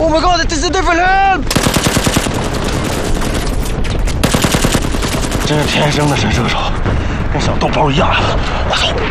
！Oh my god! This is different help！ 真是天生的神射手，跟小豆包一样。我操！